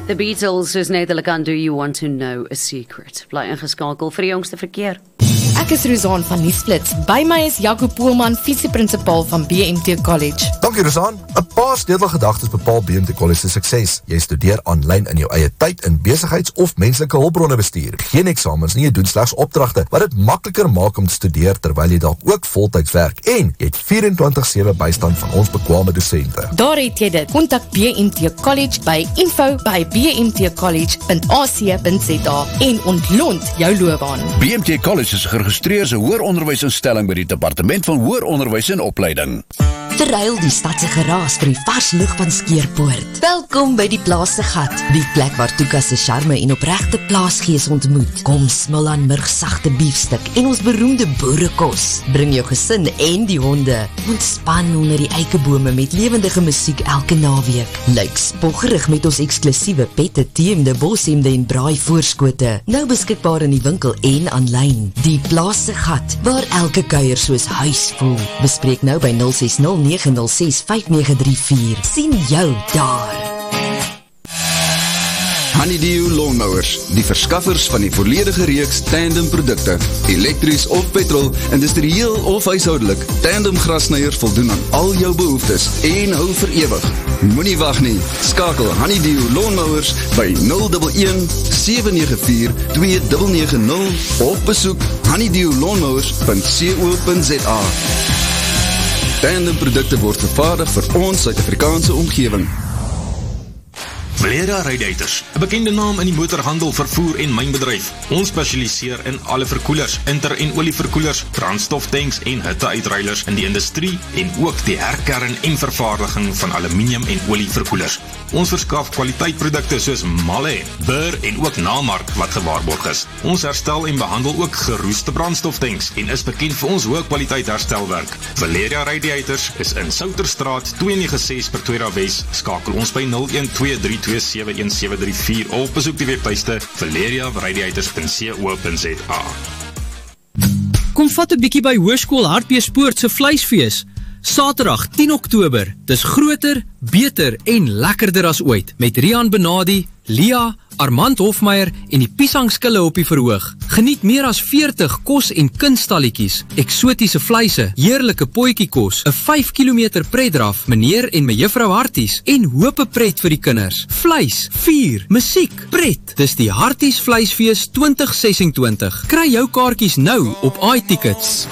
The Beatles is net hulle kan Do You Want to Know a Secret. Bly ingeskakel vir die jongste verkeer. Ek is Rosanne van Nuusflits. By my is Jaco Poelman, visieprinsipal van BMT College. Dankie Rosanne. 'n paar sleutelgedagtes bepaal BMT College se sukses. Jy studeer aanlyn in jou eie tyd in besigheids- of menslike hulpbronne bestuur. Geen eksamens nie, jy doen slegs opdragte, wat dit makliker maak om te studeer terwyl jy dalk ook voltyds werk. En jy het 24/7 bystand van ons bekwame dosente. Daar het jy dit. Kontak BMT College by info@bmtcollege.ac.za en ontlont jou loopbaan. BMT College is geregistreerde hoëronderwysinstelling by die Departement van Hoëronderwys en Opleiding. Verruil die stadse geraas vir die vars lug van Skeerpoort. Welkom by die Plaas se Gat, die plek waar Tuka se charme en opregte plaasgees ontmoet. Kom smil aan murgsagte biefstuk en ons beroemde boerekos. Bring jou gesin en die honde. Ontspan onder die eikebome met lewendige musiek elke naweek. Lyk spoggerig met ons eksklusiewe pette, teemde, boshemde en braai voorskote. Nou beskikbaar in die winkel en aanlyn. Die Plaas se Gat, waar elke kuier soos huis voel. Bespreek nou by 060-906-5934. Sien jou daar. Honeydew Lawnmowers, die verskaffers van die volledige reeks tandem produkte. Elektries of petrol, industrieel of huishoudelik, tandem grasnyer voldoen aan al jou behoeftes en hou vir ewig. Moenie wag nie, skakel Honeydew Lawnmowers by 011-794-2990 of besoek honeydewlawnmowers.co.za. Tandem produkte word vervaardig vir ons Suid-Afrikaanse omgewing. Valera Radiators, 'n bekende naam in die motorhandel, vervoer en mynbedryf. Ons spesialiseer in alle verkoelers, inter- en olieverkoelers, brandstoftanks en hitteuitruilers in die industrie en ook die herkern en vervaardiging van aluminium en olieverkoelers. Ons verskaf kwaliteitprodukte soos Malle, Burr en ook Namark wat gewaarborg is. Ons herstel en behandel ook geroeste brandstoftanks en is bekend vir ons hoë kwaliteit herstelwerk. Valera Radiators is in Souterstraat 296 Pretoria Wes. Skakel ons by 0123271734 of besoek die webtuiste valeriaradiators.co.za. Kom vat 'n bietjie by Hoërskool Hartbeespoort se vleisfees. Saterdag 10 Oktober, dis groter, beter en lekkerder as ooit, met Rian Benadi, Lia, Armand Hofmeyer en die piesangskille op die verhoog. Geniet meer as 40 kos- en kunstalletjies, eksotiese vleise, heerlike potjiekos, 'n 5 km pretdraf, meneer en mejuffrou Harties en hope pret vir die kinders. Vleis, vuur, musiek, pret. Dis die Harties Vleisfees 2026. Kry jou kaartjies nou op iTickets.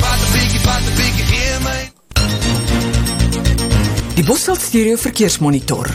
Die Bosveld Stereo Verkeersmonitor.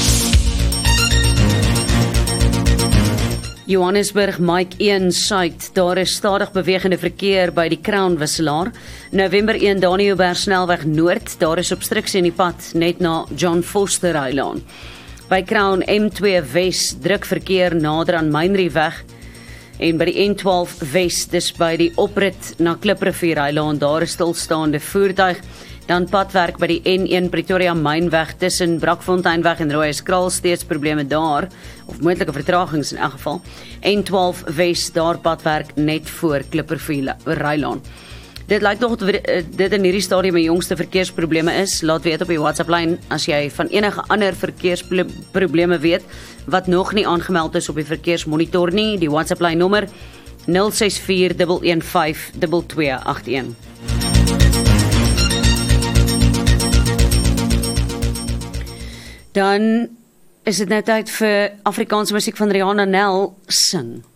Johannesburg, Mike 1 Suid, daar is stadig bewegende verkeer by die Crown wisselaar. November 1 Daniëlberg snelweg Noord, daar is obstruksie in die pad, net na John Foster Highland. By Crown M2 Wes, druk verkeer nader aan Mynrieweg. En by die N12 Wes, dis by die oprit na Kliprivier Highland, daar is stilstaande voertuig. Dan padwerk by die N1 Pretoria Mynweg tussen Brakfonteinweg en Rooieskraal, steeds probleme daar, of moontlike vertragings in elk geval. N12 Wes, daar padwerk net voor Kliprivier Highland. Dit lyk nog dit in hierdie stadium die jongste verkeersprobleme is. Laat weet op die WhatsApp-lyn as jy van enige ander verkeersprobleme weet wat nog nie aangemeld is op die verkeersmonitor nie. Die WhatsApp-lyn nommer 0641152281. Dan is dit nou tyd vir Afrikaanse musiek van Rihanna Nel Sing.